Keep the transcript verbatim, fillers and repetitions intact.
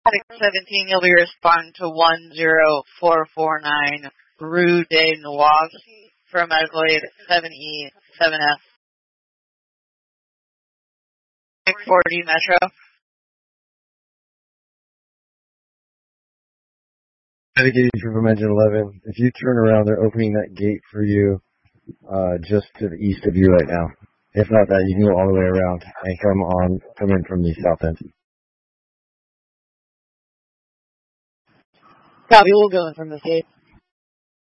six seventeen, you'll be responding to one zero four four nine Rue des Noirs from medical aid seven E seven F. forty Metro. Dedication from Engine eleven. If you turn around, they're opening that gate for you uh, just to the east of you right now. If not that, you can go all the way around and come on, come in from the south end. Copy, we'll go in from this gate.